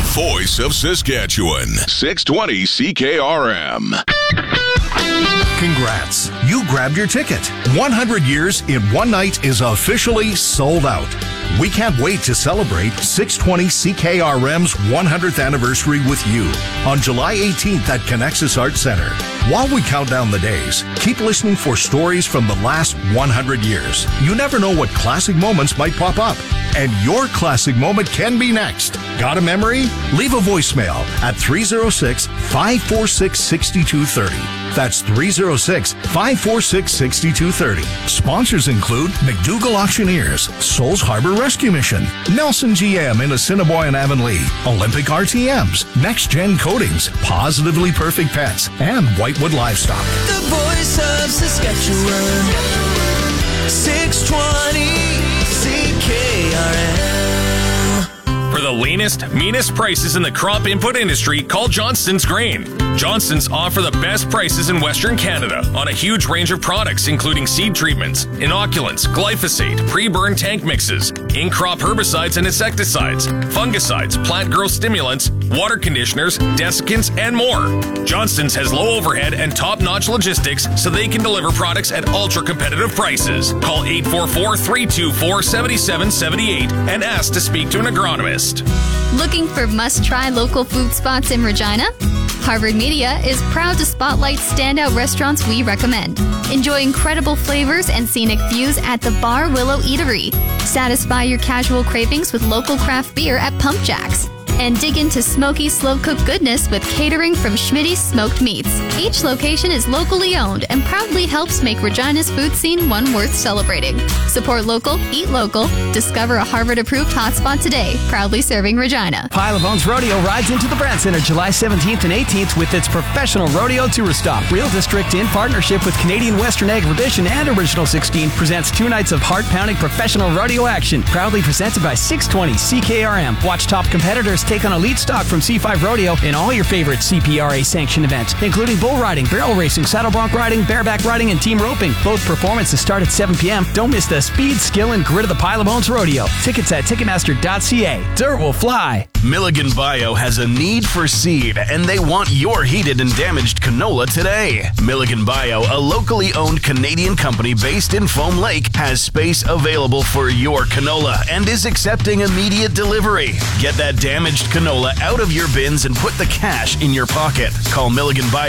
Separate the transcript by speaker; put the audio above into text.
Speaker 1: voice of Saskatchewan. 620 CKRM.
Speaker 2: Congrats. You grabbed your ticket. 100 years in one night is officially sold out. We can't wait to celebrate 620 CKRM's 100th anniversary with you on July 18th at Connexus Arts Center. While we count down the days, keep listening for stories from the last 100 years. You never know what classic moments might pop up, and your classic moment can be next. Got a memory? Leave a voicemail at 306-546-6230. That's 306-546-6230. Sponsors include McDougall Auctioneers, Souls Harbor Rescue Mission, Nelson GM in Assiniboine and Avonlea, Olympic RTMs, Next Gen Coatings, Positively Perfect Pets, and Whitewood Livestock.
Speaker 3: The voice of Saskatchewan, 620 CKRM.
Speaker 4: For the leanest, meanest prices in the crop input industry, call Johnston's Grain. Johnston's offer the best prices in Western Canada on a huge range of products, including seed treatments, inoculants, glyphosate, pre-burn tank mixes, in-crop herbicides and insecticides, fungicides, plant growth stimulants, water conditioners, desiccants, and more. Johnston's has low overhead and top-notch logistics so they can deliver products at ultra-competitive prices. Call 844-324-7778 and ask to speak to an agronomist.
Speaker 5: Looking for must-try local food spots in Regina? Harvard Media is proud to spotlight standout restaurants we recommend. Enjoy incredible flavors and scenic views at the Bar Willow Eatery. Satisfy your casual cravings with local craft beer at Pump Jacks. And dig into smoky, slow-cooked goodness with catering from Schmitty's Smoked Meats. Each location is locally owned and proudly helps make Regina's food scene one worth celebrating. Support local, eat local. Discover a Harvard-approved hotspot today. Proudly serving Regina.
Speaker 6: Pile of Bones Rodeo rides into the Brand Center July 17th and 18th with its professional rodeo tourist stop. Real District, in partnership with Canadian Western Agribition and Original 16, presents 2 nights of heart-pounding professional rodeo action. Proudly presented by 620 CKRM. Watch top competitors take on elite stock from C5 Rodeo in all your favorite CPRA sanctioned events, including bull riding, barrel racing, saddle bronc riding, bareback riding, and team roping. Both performances start at 7 p.m. Don't miss the speed, skill, and grit of the Pile of Bones Rodeo. Tickets at Ticketmaster.ca. Dirt will fly.
Speaker 7: Milligan Bio has a need for seed, and they want your heated and damaged canola today. Milligan Bio, a locally owned Canadian company based in Foam Lake, has space available for your canola and is accepting immediate delivery. Get that damaged canola out of your bins and put the cash in your pocket. Call Milligan Bio